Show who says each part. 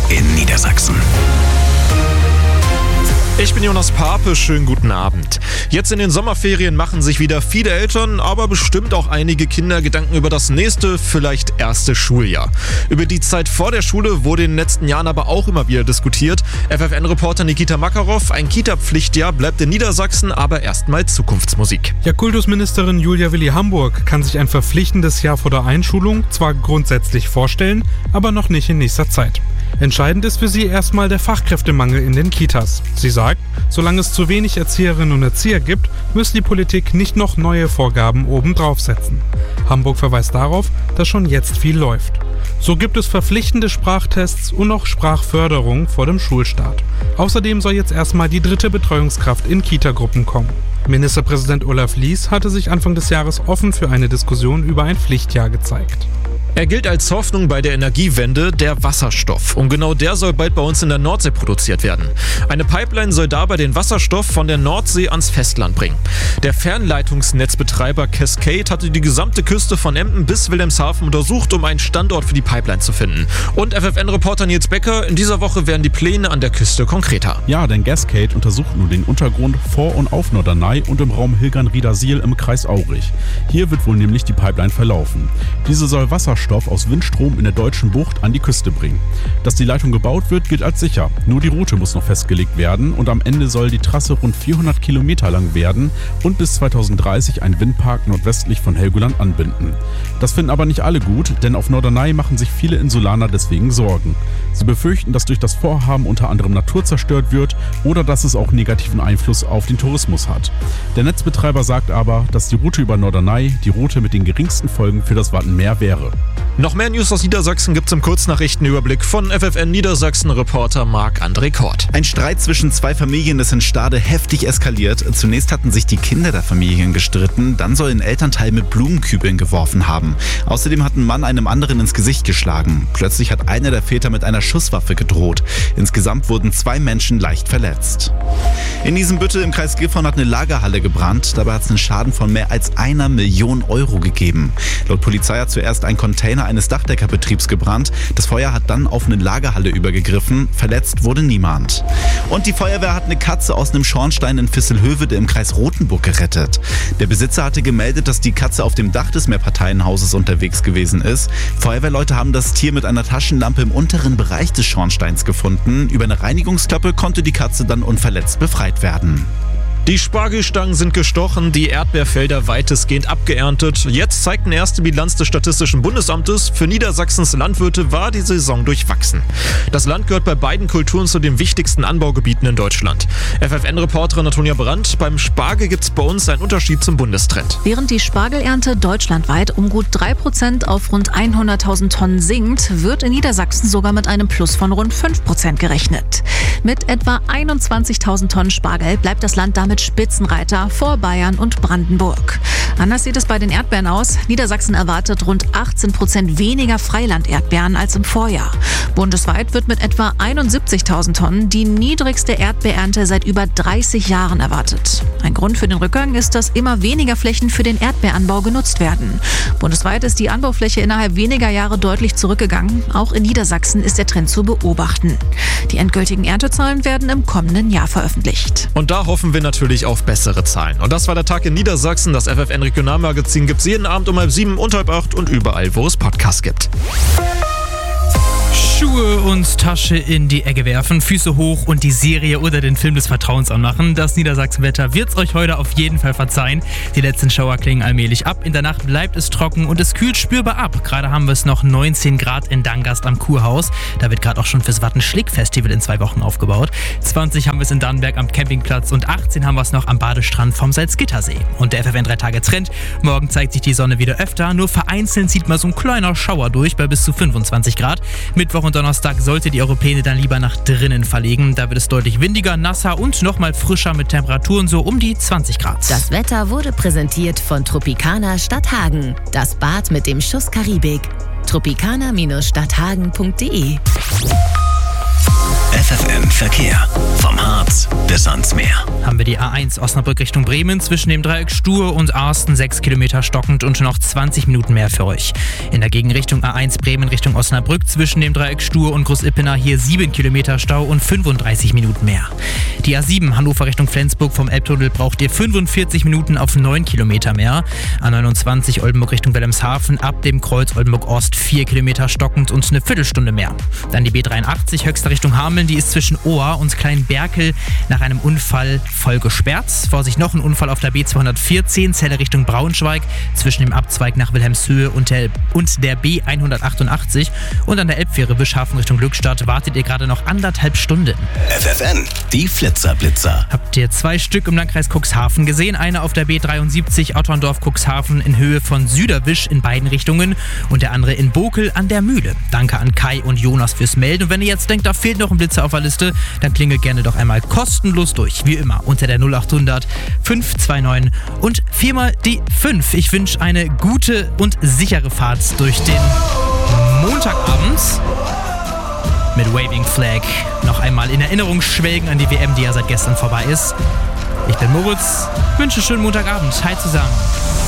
Speaker 1: in Niedersachsen.
Speaker 2: Ich bin Jonas Pape, schönen guten Abend. Jetzt in den Sommerferien machen sich wieder viele Eltern, aber bestimmt auch einige Kinder Gedanken über das nächste, vielleicht erste Schuljahr. Über die Zeit vor der Schule wurde in den letzten Jahren aber auch immer wieder diskutiert. FFN-Reporter Nikita Makarov, ein Kita-Pflichtjahr bleibt in Niedersachsen, aber erstmal Zukunftsmusik.
Speaker 3: Ja, Kultusministerin Julia Willi-Hamburg kann sich ein verpflichtendes Jahr vor der Einschulung zwar grundsätzlich vorstellen, aber noch nicht in nächster Zeit. Entscheidend ist für sie erstmal der Fachkräftemangel in den Kitas. Sie sagt, solange es zu wenig Erzieherinnen und Erzieher gibt, müsse die Politik nicht noch neue Vorgaben obendrauf setzen. Hamburg verweist darauf, dass schon jetzt viel läuft. So gibt es verpflichtende Sprachtests und auch Sprachförderung vor dem Schulstart. Außerdem soll jetzt erstmal die 3. Betreuungskraft in Kitagruppen kommen. Ministerpräsident Olaf Lies hatte sich Anfang des Jahres offen für eine Diskussion über ein Pflichtjahr gezeigt.
Speaker 2: Er gilt als Hoffnung bei der Energiewende, der Wasserstoff. Und genau der soll bald bei uns in der Nordsee produziert werden. Eine Pipeline soll dabei den Wasserstoff von der Nordsee ans Festland bringen. Der Fernleitungsnetzbetreiber Cascade hatte die gesamte Küste von Emden bis Wilhelmshaven untersucht, um einen Standort für die Pipeline zu finden. Und FFN-Reporter Nils Becker, in dieser Woche werden die Pläne an der Küste konkreter.
Speaker 4: Ja, denn Cascade untersucht nun den Untergrund vor und auf Norderney und im Raum Hilgern-Riedersiel im Kreis Aurich. Hier wird wohl nämlich die Pipeline verlaufen. Diese soll Wasserstoff aus Windstrom in der Deutschen Bucht an die Küste bringen. Dass die Leitung gebaut wird, gilt als sicher. Nur die Route muss noch festgelegt werden und am Ende soll die Trasse rund 400 Kilometer lang werden und bis 2030 einen Windpark nordwestlich von Helgoland anbinden. Das finden aber nicht alle gut, denn auf Norderney machen sich viele Insulaner deswegen Sorgen. Sie befürchten, dass durch das Vorhaben unter anderem Natur zerstört wird oder dass es auch negativen Einfluss auf den Tourismus hat. Der Netzbetreiber sagt aber, dass die Route über Norderney die Route mit den geringsten Folgen für das Wattenmeer wäre.
Speaker 2: Noch mehr News aus Niedersachsen gibt's im Kurznachrichtenüberblick von FFN Niedersachsen-Reporter Marc-André Kort.
Speaker 5: Ein Streit zwischen 2 Familien ist in Stade heftig eskaliert. Zunächst hatten sich die Kinder der Familien gestritten, dann soll ein Elternteil mit Blumenkübeln geworfen haben. Außerdem hat ein Mann einem anderen ins Gesicht geschlagen. Plötzlich hat einer der Väter mit einer Schusswaffe gedroht. Insgesamt wurden 2 Menschen leicht verletzt. In Isenbüttel im Kreis Gifhorn hat eine Lagerhalle gebrannt. Dabei hat es einen Schaden von mehr als 1 Million Euro gegeben. Laut Polizei hat zuerst ein Container eines Dachdeckerbetriebs gebrannt. Das Feuer hat dann auf eine Lagerhalle übergegriffen. Verletzt wurde niemand. Und die Feuerwehr hat eine Katze aus einem Schornstein in Visselhövede im Kreis Rothenburg gerettet. Der Besitzer hatte gemeldet, dass die Katze auf dem Dach des Mehrparteienhauses unterwegs gewesen ist. Feuerwehrleute haben das Tier mit einer Taschenlampe im unteren Bereich des Schornsteins gefunden. Über eine Reinigungsklappe konnte die Katze dann unverletzt befreit werden.
Speaker 2: Die Spargelstangen sind gestochen, die Erdbeerfelder weitestgehend abgeerntet. Jetzt zeigt eine erste Bilanz des Statistischen Bundesamtes. Für Niedersachsens Landwirte war die Saison durchwachsen. Das Land gehört bei beiden Kulturen zu den wichtigsten Anbaugebieten in Deutschland. FFN-Reporterin Antonia Brandt, beim Spargel gibt es bei uns einen Unterschied zum Bundestrend.
Speaker 6: Während die Spargelernte deutschlandweit um gut 3% auf rund 100.000 Tonnen sinkt, wird in Niedersachsen sogar mit einem Plus von rund 5% gerechnet. Mit etwa 21.000 Tonnen Spargel bleibt das Land damit Spitzenreiter vor Bayern und Brandenburg. Anders sieht es bei den Erdbeeren aus. Niedersachsen erwartet rund 18% weniger Freiland-Erdbeeren als im Vorjahr. Bundesweit wird mit etwa 71.000 Tonnen die niedrigste Erdbeerernte seit über 30 Jahren erwartet. Ein Grund für den Rückgang ist, dass immer weniger Flächen für den Erdbeeranbau genutzt werden. Bundesweit ist die Anbaufläche innerhalb weniger Jahre deutlich zurückgegangen. Auch in Niedersachsen ist der Trend zu beobachten. Die endgültigen Erntezahlen werden im kommenden Jahr veröffentlicht.
Speaker 2: Und da hoffen wir natürlich auf bessere Zahlen. Und das war der Tag in Niedersachsen. Das FFN Regionalmagazin gibt es jeden Abend um 7:30 und 7:30 und überall, wo es Podcasts gibt.
Speaker 7: Schuhe und Tasche in die Ecke werfen, Füße hoch und die Serie oder den Film des Vertrauens anmachen. Das Niedersachsen-Wetter wird's euch heute auf jeden Fall verzeihen. Die letzten Schauer klingen allmählich ab. In der Nacht bleibt es trocken und es kühlt spürbar ab. Gerade haben wir es noch 19 Grad in Dangast am Kurhaus. Da wird gerade auch schon fürs Watten-Schlick-Festival in 2 Wochen aufgebaut. 20 haben wir es in Dannenberg am Campingplatz und 18 haben wir es noch am Badestrand vom Salzgittersee. Und der FFN 3-Tage-Trend. Morgen zeigt sich die Sonne wieder öfter. Nur vereinzelt sieht man so ein kleiner Schauer durch bei bis zu 25 Grad. Mittwoch und Donnerstag sollte die Europäne dann lieber nach drinnen verlegen. Da wird es deutlich windiger, nasser und nochmal frischer mit Temperaturen so um die 20 Grad.
Speaker 8: Das Wetter wurde präsentiert von Tropicana Stadthagen. Das Bad mit dem Schuss Karibik. tropicana-stadthagen.de
Speaker 1: FFN Verkehr. Vom Harz bis ans Meer.
Speaker 7: Haben wir die A1 Osnabrück Richtung Bremen zwischen dem Dreieck Stuhe und Arsten 6 Kilometer stockend und noch 20 Minuten mehr für euch. In der Gegenrichtung A1 Bremen Richtung Osnabrück zwischen dem Dreieck Stuhe und Großippener hier 7 Kilometer Stau und 35 Minuten mehr. Die A7 Hannover Richtung Flensburg vom Elbtunnel braucht ihr 45 Minuten auf 9 Kilometer mehr. A29 Oldenburg Richtung Wilhelmshaven ab dem Kreuz Oldenburg Ost 4 Kilometer stockend und eine Viertelstunde mehr. Dann die B83 Höxter Richtung Hameln, die ist zwischen Ohr und Kleinberkel nach einem Unfall voll gesperrt. Vorsicht, noch ein Unfall auf der B214 Celle Richtung Braunschweig zwischen dem Abzweig nach Wilhelmshöhe und der B188 und an der Elbfähre Wischhafen Richtung Glückstadt wartet ihr gerade noch 1,5 Stunden.
Speaker 1: FFN, die Flitzerblitzer.
Speaker 7: Habt ihr 2 Stück im Landkreis Cuxhaven gesehen? Eine auf der B73 Otterndorf-Cuxhaven in Höhe von Süderwisch in beiden Richtungen und der andere in Bokel an der Mühle. Danke an Kai und Jonas fürs Melden. Und wenn ihr jetzt denkt, da fehlt noch ein Blitzer auf der Liste, dann klingelt gerne doch einmal kostenlos durch. Wie immer unter der 0800 529 und 4 die 5. Ich wünsche eine gute und sichere Fahrt durch den Montagabend. Mit Waving Flag noch einmal in Erinnerung schwelgen an die WM, die ja seit gestern vorbei ist. Ich bin Moritz, wünsche schönen Montagabend. Hi zusammen.